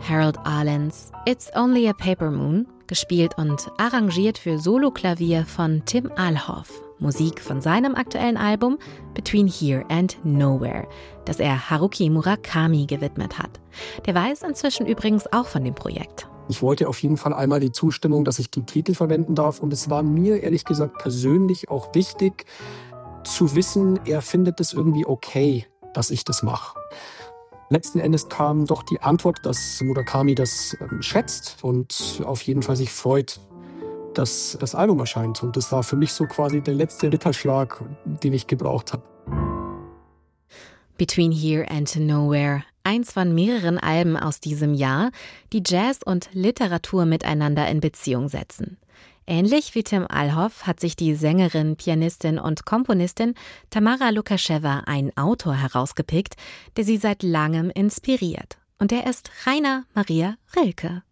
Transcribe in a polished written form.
Harold Arlen's It's Only a Paper Moon, gespielt und arrangiert für Soloklavier von Tim Alhoff. Musik von seinem aktuellen Album Between Here and Nowhere, das er Haruki Murakami gewidmet hat. Der weiß inzwischen übrigens auch von dem Projekt. Ich wollte auf jeden Fall einmal die Zustimmung, dass ich die Titel verwenden darf. Und es war mir ehrlich gesagt persönlich auch wichtig zu wissen, er findet es irgendwie okay, dass ich das mache. Letzten Endes kam doch die Antwort, dass Murakami das schätzt und auf jeden Fall sich freut, dass das Album erscheint. Und das war für mich so quasi der letzte Ritterschlag, den ich gebraucht habe. Between Here and Nowhere, eins von mehreren Alben aus diesem Jahr, die Jazz und Literatur miteinander in Beziehung setzen. Ähnlich wie Tim Alhoff hat sich die Sängerin, Pianistin und Komponistin Tamara Lukascheva einen Autor herausgepickt, der sie seit langem inspiriert. Und er ist Rainer Maria Rilke.